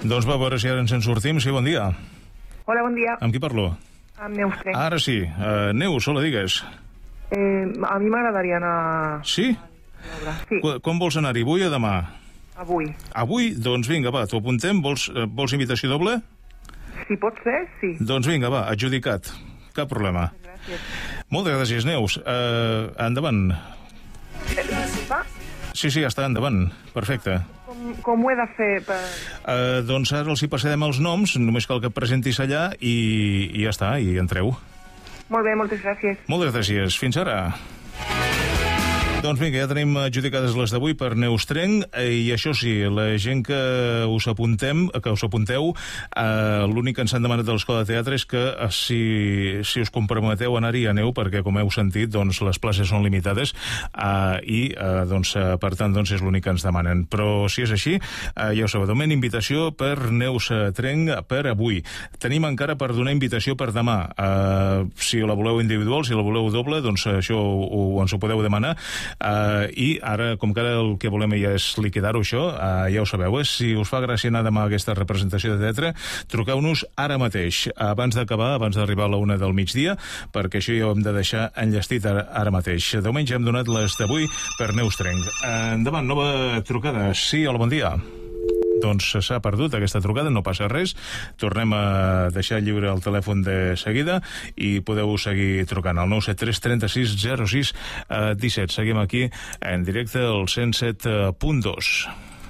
Doncs va, a veure si ara ens en sortim. Sí, bon dia. Hola, bon dia. Amb qui parlo? Amb Neus Trenc. Ara sí. Neus, hola, digues. A mi m'agradaria anar... Sí? Sí, Quan vols anar-hi, avui o demà? avui. Avui? Doncs vinga, va, t'ho apuntem. Vols invitació doble? Si pot ser, sí. Doncs vinga, va, adjudicat. Cap problema. Gràcies. Moltes gràcies, Neus. Endavant. Va? Sí, ja està, endavant. Perfecte. Com ho he de fer? Doncs ara els hi passarem els noms, només cal que et presentis allà i ja està, i entreu. Molt bé, moltes gràcies. Moltes gràcies. Fins ara. Doncs vinga, ja tenim adjudicades les d'avui per Neus Trenc, i això sí, la gent que us apunteu, l'únic que ens han demanat de l'Escola de Teatre és que si us comprometeu a anar-hi, aneu, perquè com heu sentit, doncs les places són limitades i per tant és l'únic que ens demanen. Però si és així, ja ho sabeu, de moment invitació per Neus Trenc per avui. Tenim encara per donar invitació per demà. Si la voleu individual, si la voleu doble, doncs això ens ho podeu demanar. I ara, com que ara el que volem ja és liquidar-ho això, ja ho sabeu, si us fa gràcia anar demà a aquesta representació de teatre, truqueu-nos ara mateix, abans d'arribar a la 1 del migdia, perquè això ja ho hem de deixar enllestit ara mateix. De moment ja hem donat les d'avui per Neus Trenc. Endavant, nova trucada. Sí, hola, bon dia. Doncs s'ha perdut aquesta trucada, no passa res. Tornem a deixar lliure el telèfon de seguida i podeu seguir trucant al 973 36 06 17. Seguim aquí en directe al 107.2.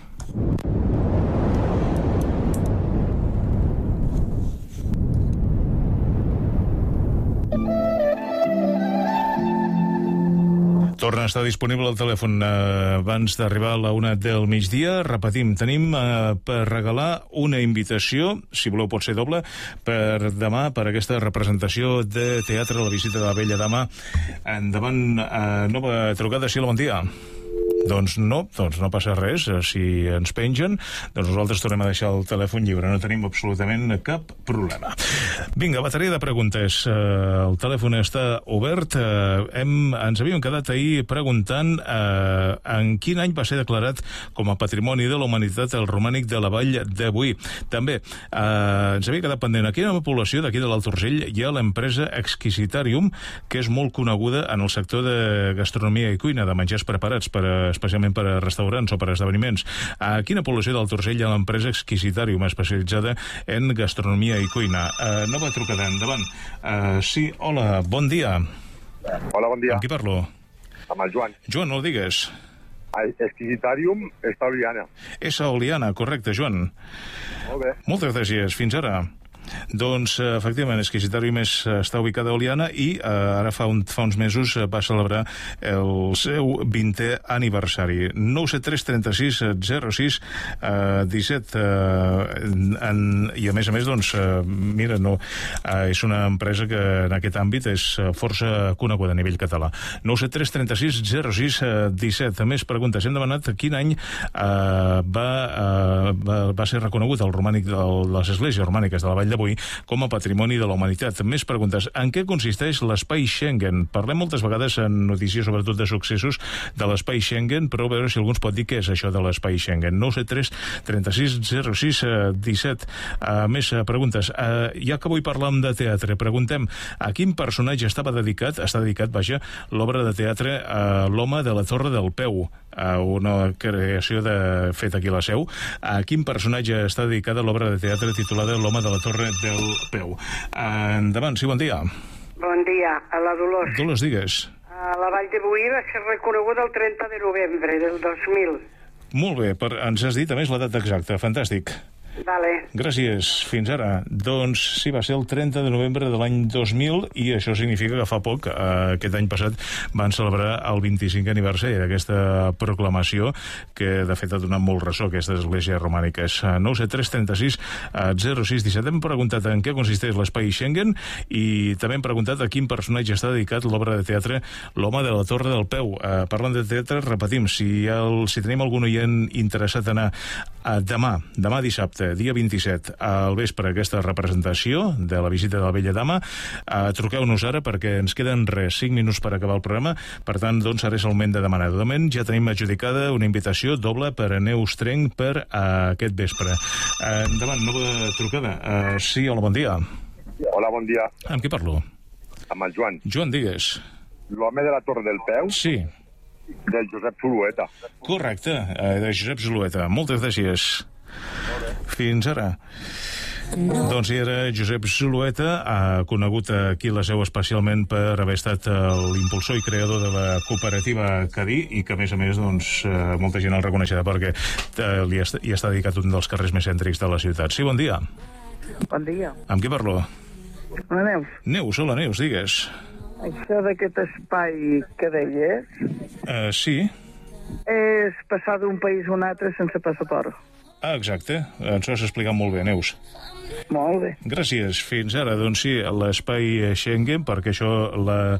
Torna a estar disponible el telèfon abans d'arribar a la 1 del migdia. Repetim, tenim per regalar una invitació, si voleu pot ser doble, per demà, per aquesta representació de teatre, la visita de la Bella Dama. Endavant, nova trucada, sí, bon dia. Doncs no passa res. Si ens pengen, doncs nosaltres tornem a deixar el telèfon lliure. No tenim absolutament cap problema. Vinga, bateria de preguntes. El telèfon està obert. Ens havíem quedat ahir preguntant en quin any va ser declarat com a Patrimoni de la Humanitat el romànic de la Vall de Boí. També ens havia quedat pendent a quina població d'aquí de l'Alt Urgell hi ha l'empresa Exquisitarium, que és molt coneguda en el sector de gastronomia i cuina, de menjars preparats especialment per a restaurants o per a esdeveniments. A quina població d'Alt Urgell hi ha l'empresa Exquisitarium, especialitzada en gastronomia i cuina? Nova trucada, endavant. Sí, hola, bon dia. Hola, bon dia. Amb qui parlo? Amb el Joan. Joan, no ho digues. Exquisitarium està a Oliana. És a Oliana, correcte, Joan. Molt bé. Moltes gràcies, fins ara. Doncs, efectivament, Exquisitarium està ubicada a Oliana i ara fa uns mesos va celebrar el seu 20è aniversari. 973 36 06 17 i a més, doncs, mira, és una empresa que en aquest àmbit és força coneguda a nivell català. 973 36 06 17. Més preguntes. Hem demanat quin any va ser reconegut el romànic de les esglésies romàniques de la Vall de Boí com a Patrimoni de la Humanitat. Més preguntes. En què consisteix l'espai Schengen? Parlem moltes vegades en notícies, sobretot de successos, de l'espai Schengen, però a veure si algú ens pot dir què és això de l'espai Schengen. 973 36 06 17. Més preguntes. Ja que avui parlem de teatre, preguntem a quin personatge està dedicat, l'obra de teatre L'home de la Torre del Peu, una creació feta aquí a la Seu. A quin personatge està dedicada l'obra de teatre titulada L'home de la Torre del Peu? Endavant, sí, bon dia. Bon dia, a la Dolors. Dolors, digues. A la Vall de Boí va ser reconeguda el 30 de novembre del 2000. Molt bé, ens has dit a més la data exacta, fantàstic. Vale. Gràcies, fins ara. Doncs sí, va ser el 30 de novembre de l'any 2000 i això significa que fa poc, aquest any passat, van celebrar el 25è aniversari d'aquesta proclamació que de fet ha donat molt ressò a aquestes esglésies romàniques. 973 36 06 17. Hem preguntat en què consisteix l'espai Schengen i també hem preguntat a quin personatge està dedicat l'obra de teatre L'home de la Torre del Peu. Parlant de teatre, repetim, si tenim algun oient interessat a anar Demà dissabte, dia 27, al vespre, aquesta representació de la visita de la Bella Dama. Truqueu-nos ara perquè ens queden 5 minuts per acabar el programa. Per tant, doncs, ara és el moment de demanar. De moment ja tenim adjudicada una invitació doble per a Neus Trenc per aquest vespre. Endavant, nova trucada. Sí, hola, bon dia. Hola, bon dia. Amb qui parlo? Amb el Joan. Joan, digues. L'home de la Torre del Peu, Sí, del Josep Zulueta. correcte, de Josep Zulueta. Moltes gràcies. Fins ara. Doncs era Josep Zulueta, conegut aquí a la seu especialment per haver estat l'impulsor i creador de la cooperativa Cadí i que, a més, doncs, molta gent el reconeixerà perquè hi està dedicat un dels carrers més cèntrics de la ciutat. Sí, bon dia. Bon dia. Amb qui parlo? Hola, Neus. Neus, hola, Neus, digues. Això d'aquest espai que deies Sí. és passar d'un país a un altre sense passaport. Exacte. Ens ho has explicat molt bé, Neus. Molt bé. Gràcies. Fins ara, doncs sí, l'espai Schengen, perquè això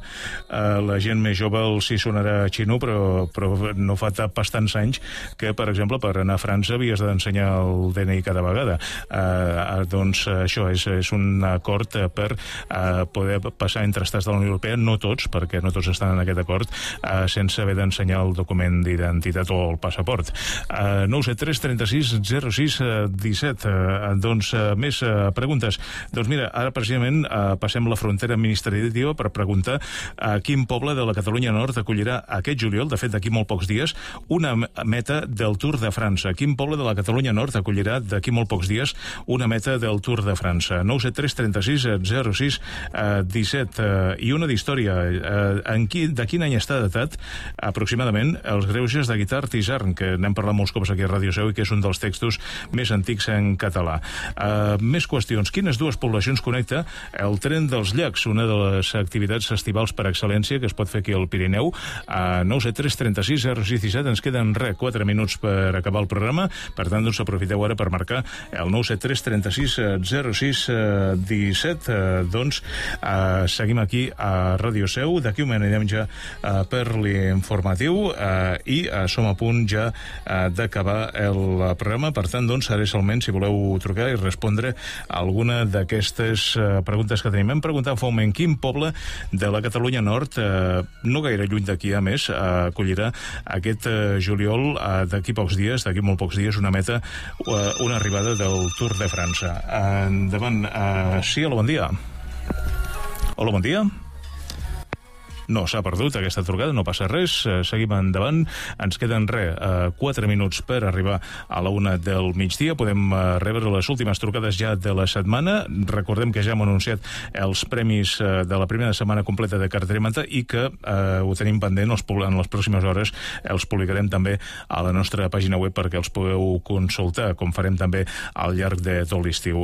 la gent més jove els hi sonarà xino, però no fa bastants anys que, per exemple, per anar a França havies d'ensenyar el DNI cada vegada. Doncs això és un acord per poder passar entre estats de la Unió Europea, no tots, perquè no tots estan en aquest acord, sense haver d'ensenyar el document d'identitat o el passaport. 973 36 06 17. Doncs més preguntes. Doncs mira, ara precisament passem la frontera administrativa per preguntar a quin poble de la Catalunya Nord acollirà aquest juliol, de fet d'aquí molt pocs dies, una meta del Tour de França. Quin poble de la Catalunya Nord acollirà d'aquí molt pocs dies una meta del Tour de França? 973 36 06 17. I una d'història. De quin any està datat aproximadament els greuges de Guitart i Isern, que n'hem parlat molts cops aquí a Ràdio Seu i que és un dels textos més antics en català. Més qüestions. Quines dues poblacions connecta el Tren dels Llacs, una de les activitats estivals per excel·lència que es pot fer aquí al Pirineu? 973 36 06 17. Ens queden 4 minuts per acabar el programa. Per tant, doncs aprofiteu ara per marcar el 973 36 06 17. Doncs seguim aquí a Ràdio Seu. D'aquí un moment anirem ja per l'informatiu i som a punt ja d'acabar el programa. Per tant, doncs, ara és el moment, si voleu trucar i respondre a alguna d'aquestes preguntes que tenim. Hem preguntat fa un moment quin poble de la Catalunya Nord, no gaire lluny d'aquí, a més, acollirà aquest juliol, d'aquí pocs dies, d'aquí molt pocs dies, una meta, una arribada del Tour de França. Endavant. Sí, hola, bon dia. Hola, bon dia. No, s'ha perdut aquesta trucada, no passa res. Seguim endavant. Ens queden 4 minuts per arribar a la 1 del migdia. Podem rebre les últimes trucades ja de la setmana. Recordem que ja hem anunciat els premis de la primera setmana completa de Cartera Manta i que ho tenim pendent en les pròximes hores. Els publicarem també a la nostra pàgina web perquè els pugueu consultar, com farem també al llarg de tot l'estiu.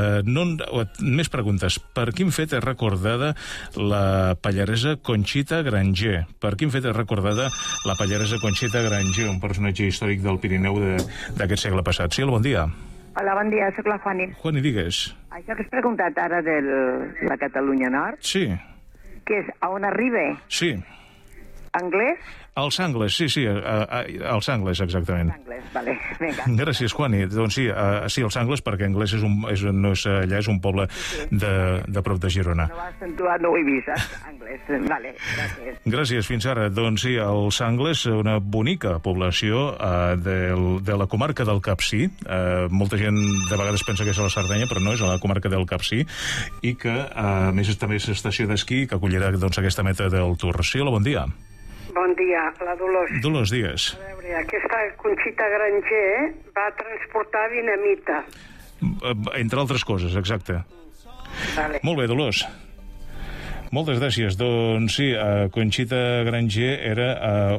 Més preguntes. Per quin fet és recordada la pallaresa Conxita Granger? Per quin fet és recordada la pallaresa Conxita Granger, un personatge històric del Pirineu d'aquest segle passat? Sí, bon dia. Hola, bon dia, soc la Juani. Juani, digues. Això que has preguntat ara de la Catalunya Nord, Sí, que és a on arriba? sí. Anglès? Els angles, sí, els angles, exactament. Anglès, vale, vinga. Gràcies, Juani. Doncs sí, els angles, perquè Anglès no és allà, és un poble de prop de Girona. No vas accentuar, no ho he vist, anglès. Vale, gràcies. Gràcies, fins ara. Doncs sí, els angles, una bonica població de la comarca del Capcir. Molta gent de vegades pensa que és a la Cerdanya, però no, és a la comarca del Capcir, i que, a més, també és estació d'esquí que acollirà aquesta meta del Tour. Sí, hola, bon dia. Bon dia, la Dolors. Dolors, digues. A veure, aquesta Conxita Granger va transportar dinamita. Entre altres coses, exacte. Vale. Molt bé, Dolors. Moltes gràcies. Doncs sí, Conxita Granger era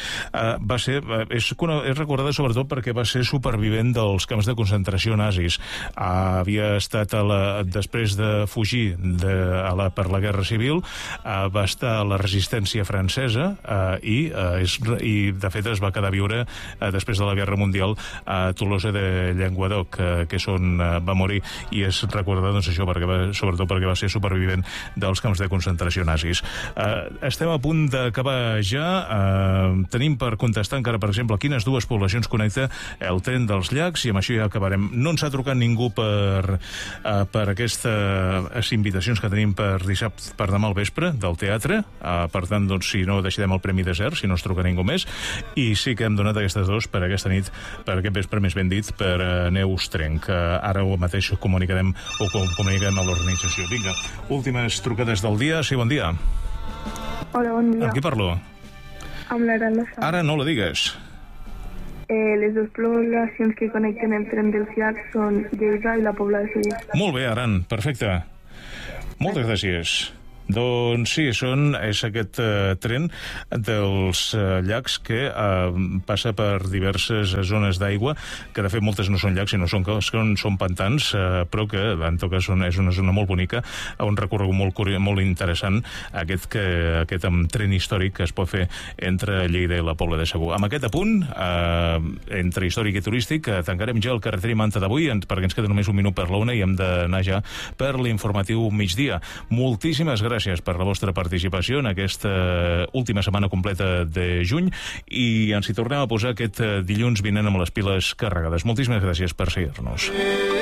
és recordada sobretot perquè va ser supervivent dels camps de concentració nazis. Havia estat, després de fugir per la Guerra Civil, va estar a la resistència francesa i de fet es va quedar a viure després de la Guerra Mundial a Tolosa de Llenguadoc, que és on va morir, i és recordada, doncs, això, sobretot perquè va ser supervivent dels camps de concentració concentració nazis. Estem a punt d'acabar ja. Tenim per contestar encara, per exemple, quines dues poblacions connecta el tren dels llacs, i amb això ja acabarem. No ens ha trucat ningú per aquestes invitacions que tenim per dissabte, per demà al vespre, del teatre. Per tant, doncs, si no, deixarem el Premi Desert, si no ens truca ningú més. I sí que hem donat aquestes dues per aquesta nit, per aquest vespre, més ben dit, per Neus Trench. Ara mateix comunicarem a l'organització. Vinga, últimes trucades del dia. Sí, bon dia. Hola, bon dia. Amb qui parlo? Amb l'Aran Lozano. Ara no la digues. Les dues poblacions que connecten el tren dels llacs són Lleida i la Pobla de Segur. Molt bé, Aran, perfecte. Moltes gràcies. Doncs sí, és aquest tren dels llacs que passa per diverses zones d'aigua, que de fet moltes no són llacs, sinó són pantans, però que en tot cas és una zona molt bonica, un recorregut molt interessant, aquest tren històric que es pot fer entre Lleida i la Pobla de Segur. Amb aquest apunt, entre històric i turístic, tancarem ja el carretera i manta d'avui, perquè ens queda només un minut per la una i hem d'anar ja per l'informatiu migdia. Moltíssimes gràcies per la vostra participació en aquesta última setmana completa de juny, i ens hi tornem a posar aquest dilluns vinent amb les piles carregades. Moltíssimes gràcies per seguir-nos.